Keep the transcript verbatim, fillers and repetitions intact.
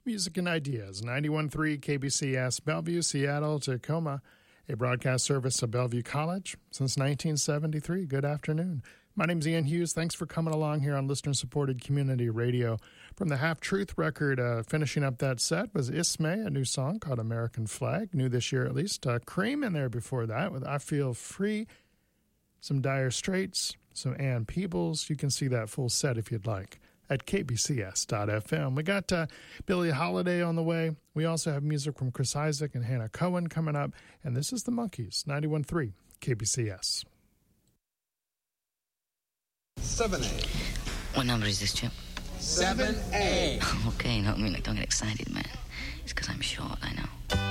Music and Ideas, ninety-one point three K B C S, Bellevue, Seattle, Tacoma, a broadcast service of Bellevue College since nineteen seventy-three. Good afternoon. My name's Ian Hughes. Thanks for coming along here on listener-supported community radio. From the Half-Truth record, uh, finishing up that set was Ismay, a new song called American Flag, new this year at least. Uh, Cream in there before that with I Feel Free, some Dire Straits, some Ann Peebles. You can see that full set if you'd like at k b c s dot f m. We got uh, Billie Holiday on the way. We also have music from Chris Isaak and Hannah Cohen coming up. And this is the Monkees, ninety-one point three K B C S. seven A. What number is this, Chip? seven A. Okay, no, I mean, like, don't get excited, man. It's because I'm short, I know.